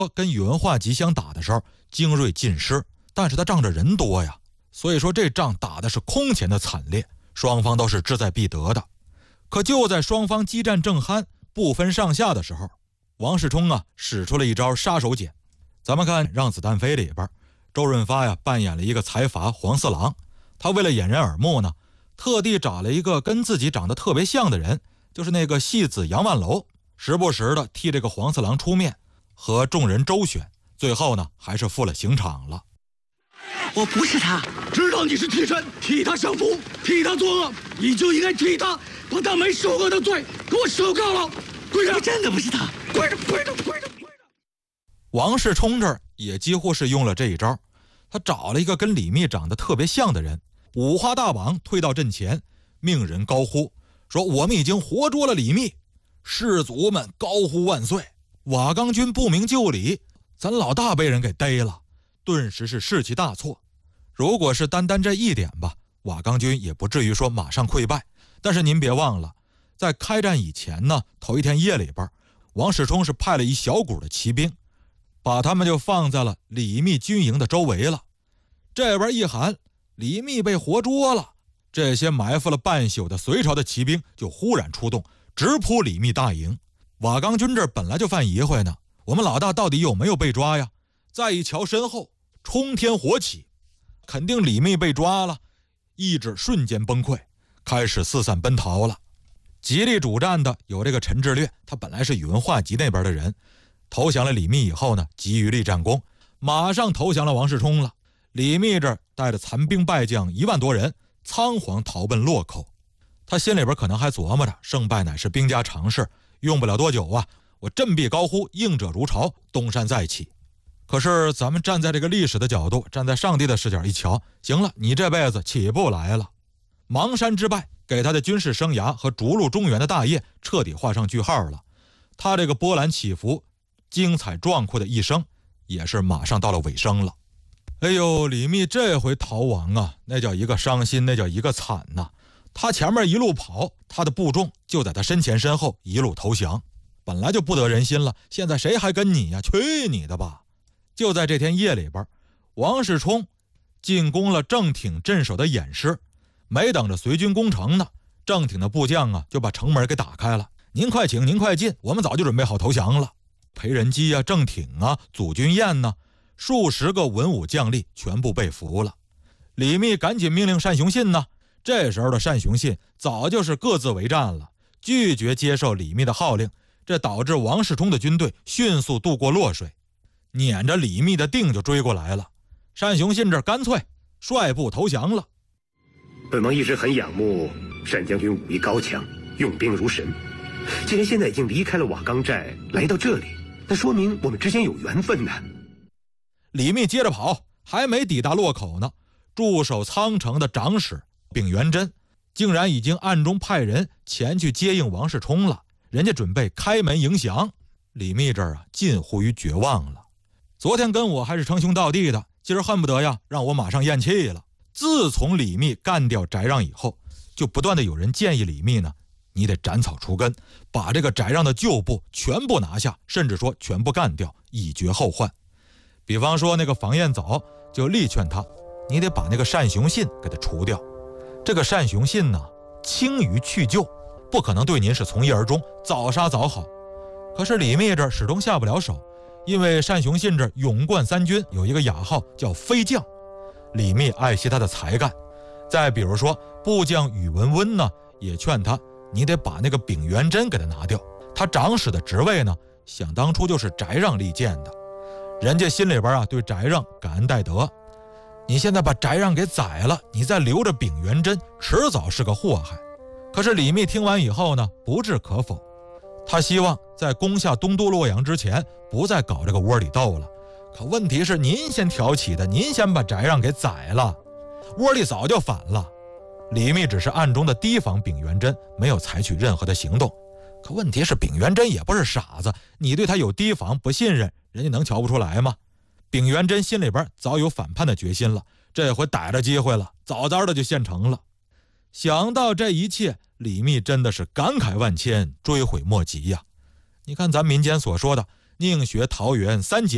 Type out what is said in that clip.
跟宇文化及相打的时候精锐尽失，但是他仗着人多呀，所以说这仗打的是空前的惨烈，双方都是志在必得的。可就在双方激战正酣不分上下的时候，王世充使出了一招杀手锏。咱们看《让子弹飞》里边，周润发扮演了一个财阀黄四郎，他为了掩人耳目呢，特地找了一个跟自己长得特别像的人，就是那个戏子杨万楼，时不时的替这个黄四郎出面和众人周旋，最后呢还是付了刑场了。 我不是他， 知道你是替身，替他享福，替他作恶，你就应该替他把他没受过的罪给我赦告了。跪着！ 我真的不是他， 跪着，跪着，跪着，跪着！ 王世充这儿也几乎是用了这一招，他找了一个跟李密长得特别像的人，五花大绑推到阵前，命人高呼说：“我们已经活捉了李密！”士卒们高呼万岁。瓦岗军不明就里，咱老大被人给逮了，顿时是士气大挫。如果是单单这一点吧，瓦岗军也不至于说马上溃败。但是您别忘了，在开战以前呢，头一天夜里边，王世充是派了一小股的骑兵，把他们就放在了李密军营的周围了。这边一喊李密被活捉了，这些埋伏了半宿的隋朝的骑兵就忽然出动，直扑李密大营。瓦岗军这本来就犯疑会呢，我们老大到底有没有被抓呀？再一瞧身后，冲天火起，肯定李密被抓了，意志瞬间崩溃，开始四散奔逃了。极力主战的有这个陈志略，他本来是宇文化及那边的人，投降了李密以后呢，急于立战功，马上投降了王世充了。李密这带着残兵败将1万多人，仓皇逃奔洛口。他心里边可能还琢磨着，胜败乃是兵家常事，用不了多久我振臂高呼，应者如潮，东山再起。可是咱们站在这个历史的角度，站在上帝的视角一瞧，行了，你这辈子起不来了。邙山之败给他的军事生涯和逐鹿中原的大业彻底画上句号了。他这个波澜起伏、精彩壮阔的一生也是马上到了尾声了。哎呦，李密这回逃亡那叫一个伤心，那叫一个惨呐。他前面一路跑，他的部众就在他身前身后一路投降，本来就不得人心了，现在谁还跟你呀？去你的吧！就在这天夜里边，王世充进攻了正挺镇守的偃师，没等着隋军攻城呢，正挺的部将就把城门给打开了。您快请，您快进，我们早就准备好投降了。裴仁基正挺祖君彦数十个文武将吏全部被俘了。李密赶紧命令单雄信这时候的单雄信早就是各自为战了，拒绝接受李密的号令，这导致王世充的军队迅速渡过洛水，撵着李密的腚就追过来了。单雄信这干脆率部投降了。 本王一直很仰慕单将军武艺高强，用兵如神。既然现在已经离开了瓦岗寨来到这里，那说明我们之间有缘分呢。 李密接着跑，还没抵达洛口呢，驻守仓城的长史秉元贞竟然已经暗中派人前去接应王世充了，人家准备开门迎降。李密这儿近乎于绝望了。昨天跟我还是称兄道弟的，今儿恨不得让我马上咽气了。自从李密干掉翟让以后，就不断的有人建议李密你得斩草除根，把这个翟让的旧部全部拿下，甚至说全部干掉，以绝后患。比方说那个房彦藻就力劝他，你得把那个单雄信给他除掉。这个单雄信轻于去旧，不可能对您是从一而终，早杀早好。可是李密这始终下不了手，因为单雄信这勇冠三军有一个雅号叫飞将，李密爱惜他的才干。再比如说部将宇文温也劝他，你得把那个秉元贞给他拿掉，他长史的职位想当初就是翟让力荐的，人家心里边对翟让感恩戴德。你现在把翟让给宰了，你再留着秉元贞，迟早是个祸害。可是李密听完以后不置可否，他希望在攻下东都洛阳之前不再搞这个窝里斗了。可问题是您先挑起的，您先把翟让给宰了，窝里早就反了。李密只是暗中的提防秉元贞，没有采取任何的行动。可问题是秉元贞也不是傻子，你对他有提防不信任，人家能瞧不出来吗？秉元贞心里边早有反叛的决心了，这回逮着机会了，早早的就现成了。想到这一切，李密真的是感慨万千，追悔莫及呀。你看咱民间所说的宁学桃园三结